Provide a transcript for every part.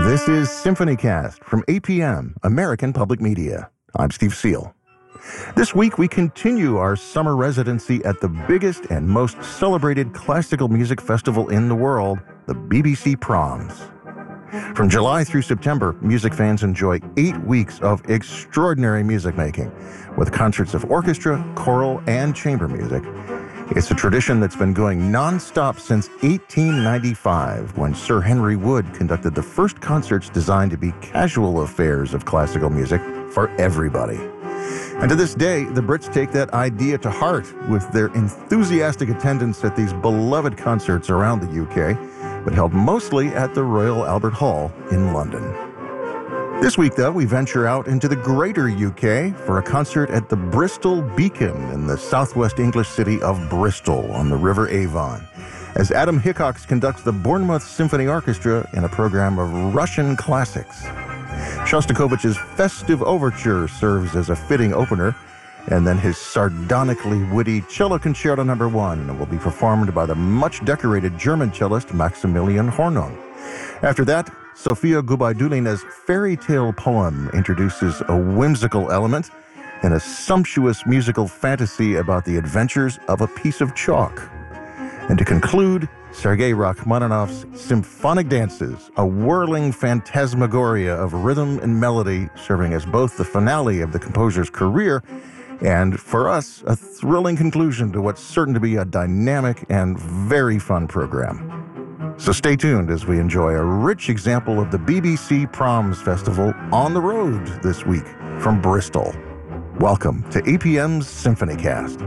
This is SymphonyCast from APM, American Public Media. I'm Steve Seal. This week, we continue our summer residency at the biggest and most celebrated classical music festival in the world, the BBC Proms. From July through September, music fans enjoy 8 weeks of extraordinary music making, with concerts of orchestra, choral, and chamber music. It's a tradition that's been going non-stop since 1895, when Sir Henry Wood conducted the first concerts designed to be casual affairs of classical music for everybody. And to this day, the Brits take that idea to heart with their enthusiastic attendance at these beloved concerts around the UK, but held mostly at the Royal Albert Hall in London. This week, though, we venture out into the greater UK for a concert at the Bristol Beacon in the southwest English city of Bristol on the River Avon, as Adam Hickox conducts the Bournemouth Symphony Orchestra in a program of Russian classics. Shostakovich's Festive Overture serves as a fitting opener, and then his sardonically witty Cello Concerto No. 1 will be performed by the much-decorated German cellist Maximilian Hornung. After that, Sofia Gubaidulina's fairy tale poem introduces a whimsical element and a sumptuous musical fantasy about the adventures of a piece of chalk. And to conclude, Sergei Rachmaninoff's Symphonic Dances, a whirling phantasmagoria of rhythm and melody, serving as both the finale of the composer's career and, for us, a thrilling conclusion to what's certain to be a dynamic and very fun program. So stay tuned as we enjoy a rich example of the BBC Proms Festival on the road this week from Bristol. Welcome to APM's SymphonyCast.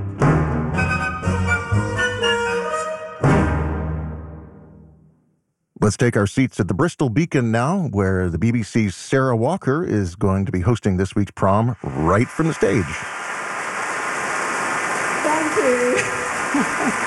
Let's take our seats at the Bristol Beacon now, where the BBC's Sarah Walker is going to be hosting this week's prom right from the stage. Thank you.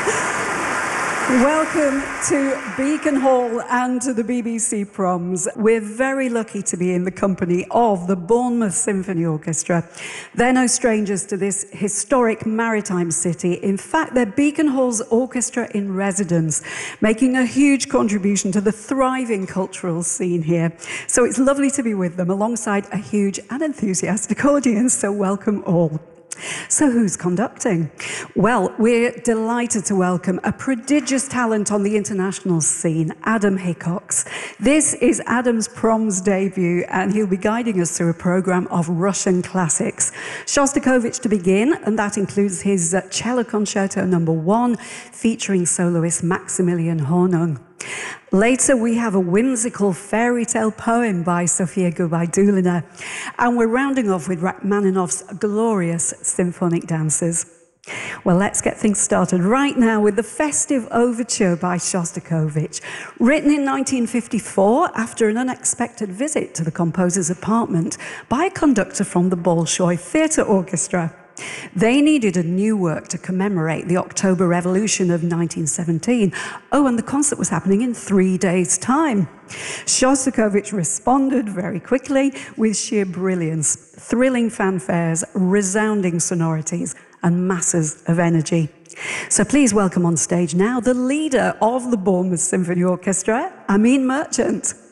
Welcome to Beacon Hall and to the BBC Proms. We're very lucky to be in the company of the Bournemouth Symphony Orchestra. They're no strangers to this historic maritime city. In fact, they're Beacon Hall's orchestra in residence, making a huge contribution to the thriving cultural scene here. So it's lovely to be with them alongside a huge and enthusiastic audience, so welcome all. So who's conducting? Well, we're delighted to welcome a prodigious talent on the international scene, Adam Hickox. This is Adam's Proms debut, and he'll be guiding us through a program of Russian classics. Shostakovich to begin, and that includes his Cello Concerto No. 1, featuring soloist Maximilian Hornung. Later, we have a whimsical fairy tale poem by Sofia Gubaidulina, and we're rounding off with Rachmaninoff's glorious symphonic dances. Well, let's get things started right now with the Festive Overture by Shostakovich. Written in 1954 after an unexpected visit to the composer's apartment by a conductor from the Bolshoi Theatre Orchestra. They needed a new work to commemorate the October Revolution of 1917. Oh, and the concert was happening in 3 days' time. Shostakovich responded very quickly with sheer brilliance, thrilling fanfares, resounding sonorities, and masses of energy. So please welcome on stage now the leader of the Bournemouth Symphony Orchestra, Amin Merchant.